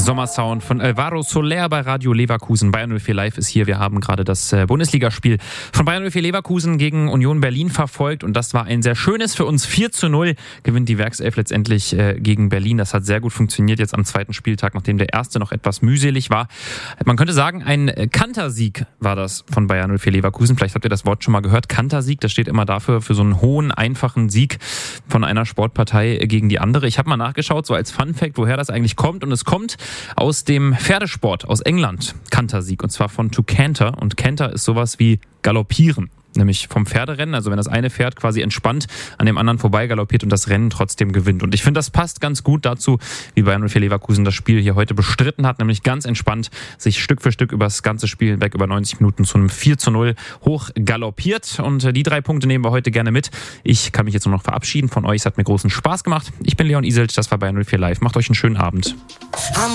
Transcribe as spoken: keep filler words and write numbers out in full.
Sommersound von Alvaro Soler bei Radio Leverkusen. Bayern null vier Live ist hier. Wir haben gerade das Bundesligaspiel von Bayern null vier Leverkusen gegen Union Berlin verfolgt und das war ein sehr schönes für uns. vier zu null gewinnt die Werkself letztendlich gegen Berlin. Das hat sehr gut funktioniert jetzt am zweiten Spieltag, nachdem der erste noch etwas mühselig war. Man könnte sagen, ein Kantersieg war das von Bayern null vier Leverkusen. Vielleicht habt ihr das Wort schon mal gehört. Kantersieg, das steht immer dafür, für so einen hohen, einfachen Sieg von einer Sportpartei gegen die andere. Ich habe mal nachgeschaut, so als Funfact, woher das eigentlich kommt, und es kommt aus dem Pferdesport, aus England, Kantersieg, und zwar von to canter, und Canter ist sowas wie galoppieren, nämlich vom Pferderennen, also wenn das eine Pferd quasi entspannt an dem anderen vorbei galoppiert und das Rennen trotzdem gewinnt. Und ich finde, das passt ganz gut dazu, wie Bayern null vier Leverkusen das Spiel hier heute bestritten hat, nämlich ganz entspannt sich Stück für Stück über das ganze Spiel hinweg, über neunzig Minuten zu einem vier zu null hoch galoppiert. Und die drei Punkte nehmen wir heute gerne mit. Ich kann mich jetzt nur noch verabschieden von euch. Es hat mir großen Spaß gemacht. Ich bin Leon Iselt, das war Bayern null vier Live. Macht euch einen schönen Abend.